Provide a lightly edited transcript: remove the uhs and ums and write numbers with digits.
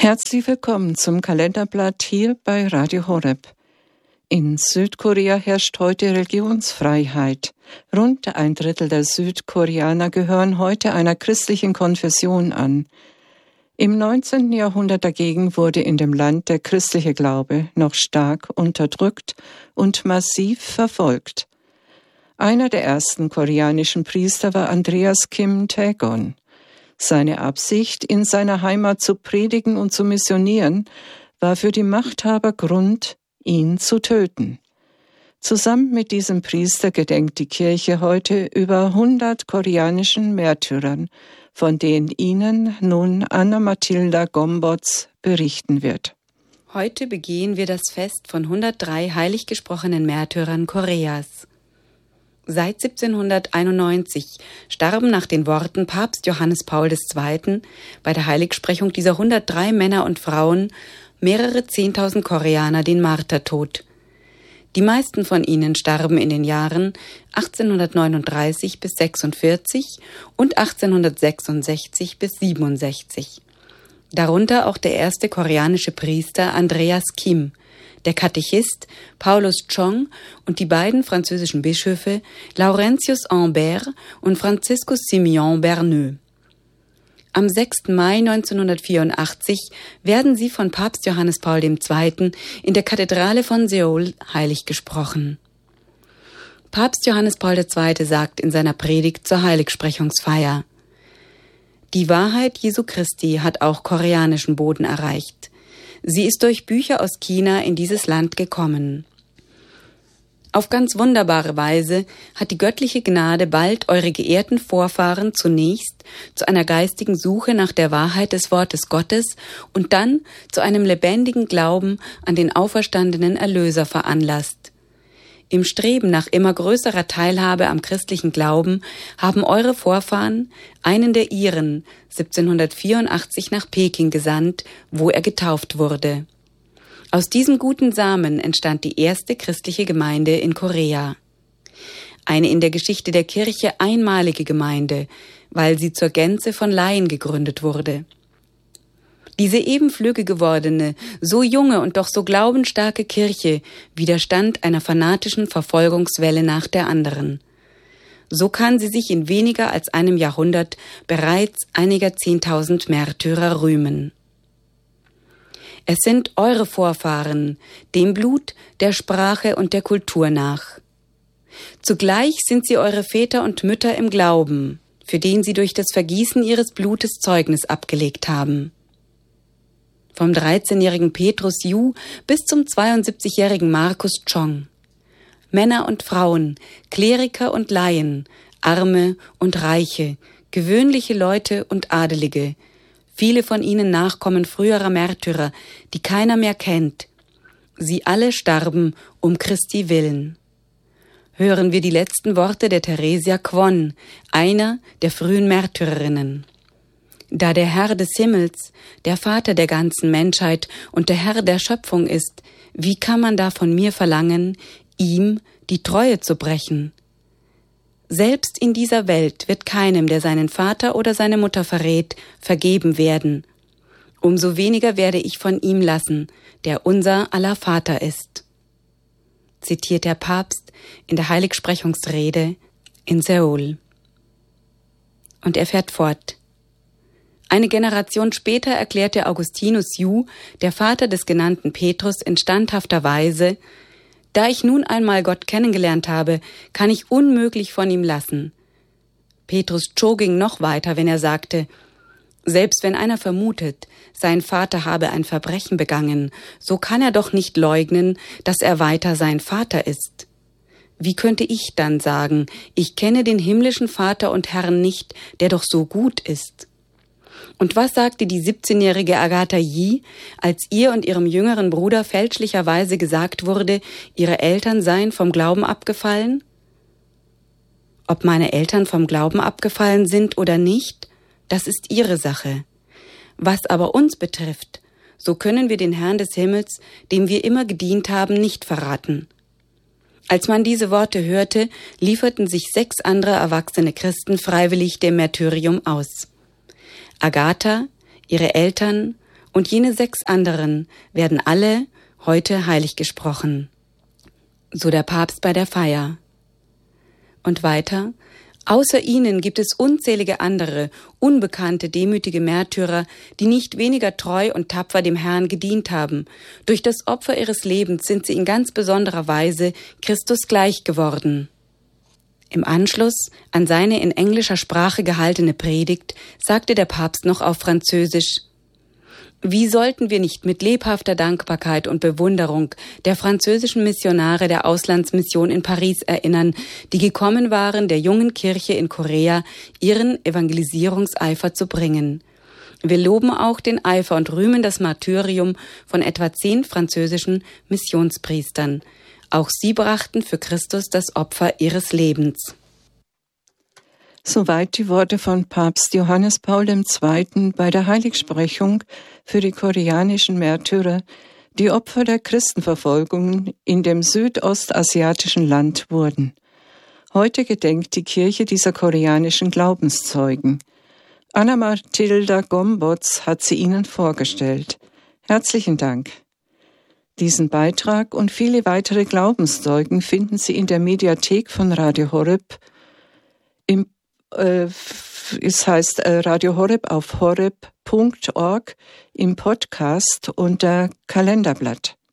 Herzlich willkommen zum Kalenderblatt hier bei Radio Horeb. In Südkorea herrscht heute Religionsfreiheit. Rund 1/3 der Südkoreaner gehören heute einer christlichen Konfession an. Im 19. Jahrhundert dagegen wurde in dem Land der christliche Glaube noch stark unterdrückt und massiv verfolgt. Einer der ersten koreanischen Priester war Andreas Kim Taegon. Seine Absicht, in seiner Heimat zu predigen und zu missionieren, war für die Machthaber Grund, ihn zu töten. Zusammen mit diesem Priester gedenkt die Kirche heute über 100 koreanischen Märtyrern, von denen Ihnen nun Anna-Mathilda Gomboz berichten wird. Heute begehen wir das Fest von 103 heilig gesprochenen Märtyrern Koreas. Seit 1791 starben nach den Worten Papst Johannes Paul II. Bei der Heiligsprechung dieser 103 Männer und Frauen mehrere 10.000 Koreaner den Martertod. Die meisten von ihnen starben in den Jahren 1839 bis 46 und 1866 bis 67. Darunter auch der erste koreanische Priester Andreas Kim, der Katechist Paulus Chong und die beiden französischen Bischöfe Laurentius Ambert und Franciscus Simeon Berneux. Am 6. Mai 1984 werden sie von Papst Johannes Paul II. In der Kathedrale von Seoul heilig gesprochen. Papst Johannes Paul II. Sagt in seiner Predigt zur Heiligsprechungsfeier: Die Wahrheit Jesu Christi hat auch koreanischen Boden erreicht. Sie ist durch Bücher aus China in dieses Land gekommen. Auf ganz wunderbare Weise hat die göttliche Gnade bald eure geehrten Vorfahren zunächst zu einer geistigen Suche nach der Wahrheit des Wortes Gottes und dann zu einem lebendigen Glauben an den auferstandenen Erlöser veranlasst. Im Streben nach immer größerer Teilhabe am christlichen Glauben haben eure Vorfahren einen der ihren 1784 nach Peking gesandt, wo er getauft wurde. Aus diesem guten Samen entstand die erste christliche Gemeinde in Korea. Eine in der Geschichte der Kirche einmalige Gemeinde, weil sie zur Gänze von Laien gegründet wurde. Diese eben flügge gewordene, so junge und doch so glaubensstarke Kirche widerstand einer fanatischen Verfolgungswelle nach der anderen. So kann sie sich in weniger als einem Jahrhundert bereits einiger 10.000 Märtyrer rühmen. Es sind eure Vorfahren, dem Blut, der Sprache und der Kultur nach. Zugleich sind sie eure Väter und Mütter im Glauben, für den sie durch das Vergießen ihres Blutes Zeugnis abgelegt haben. Vom 13-jährigen Petrus Yu bis zum 72-jährigen Markus Chong. Männer und Frauen, Kleriker und Laien, Arme und Reiche, gewöhnliche Leute und Adelige, viele von ihnen Nachkommen früherer Märtyrer, die keiner mehr kennt. Sie alle starben um Christi willen. Hören wir die letzten Worte der Theresia Kwon, einer der frühen Märtyrerinnen. Da der Herr des Himmels, der Vater der ganzen Menschheit und der Herr der Schöpfung ist, wie kann man da von mir verlangen, ihm die Treue zu brechen? Selbst in dieser Welt wird keinem, der seinen Vater oder seine Mutter verrät, vergeben werden. Umso weniger werde ich von ihm lassen, der unser aller Vater ist. Zitiert der Papst in der Heiligsprechungsrede in Seoul. Und er fährt fort. Eine Generation später erklärte Augustinus Yu, der Vater des genannten Petrus, in standhafter Weise: Da ich nun einmal Gott kennengelernt habe, kann ich unmöglich von ihm lassen. Petrus Cho ging noch weiter, wenn er sagte: Selbst wenn einer vermutet, sein Vater habe ein Verbrechen begangen, so kann er doch nicht leugnen, dass er weiter sein Vater ist. Wie könnte ich dann sagen, ich kenne den himmlischen Vater und Herrn nicht, der doch so gut ist? Und was sagte die 17-jährige Agatha Yi, als ihr und ihrem jüngeren Bruder fälschlicherweise gesagt wurde, ihre Eltern seien vom Glauben abgefallen? Ob meine Eltern vom Glauben abgefallen sind oder nicht, das ist ihre Sache. Was aber uns betrifft, so können wir den Herrn des Himmels, dem wir immer gedient haben, nicht verraten. Als man diese Worte hörte, lieferten sich 6 andere erwachsene Christen freiwillig dem Märtyrium aus. Agatha, ihre Eltern und jene 6 anderen werden alle heute heilig gesprochen. So der Papst bei der Feier. Und weiter: Außer ihnen gibt es unzählige andere, unbekannte, demütige Märtyrer, die nicht weniger treu und tapfer dem Herrn gedient haben. Durch das Opfer ihres Lebens sind sie in ganz besonderer Weise Christus gleich geworden. Im Anschluss an seine in englischer Sprache gehaltene Predigt sagte der Papst noch auf Französisch: Wie sollten wir nicht mit lebhafter Dankbarkeit und Bewunderung der französischen Missionare der Auslandsmission in Paris erinnern, die gekommen waren, der jungen Kirche in Korea ihren Evangelisierungseifer zu bringen. Wir loben auch den Eifer und rühmen das Martyrium von etwa 10 französischen Missionspriestern. Auch sie brachten für Christus das Opfer ihres Lebens. Soweit die Worte von Papst Johannes Paul II. Bei der Heiligsprechung für die koreanischen Märtyrer, die Opfer der Christenverfolgungen in dem südostasiatischen Land wurden. Heute gedenkt die Kirche dieser koreanischen Glaubenszeugen. Anna-Mathilda Gomboz hat sie Ihnen vorgestellt. Herzlichen Dank. Diesen Beitrag und viele weitere Glaubenszeugen finden Sie in der Mediathek von Radio Horeb. Es heißt Radio Horeb auf horeb.org im Podcast unter Kalenderblatt.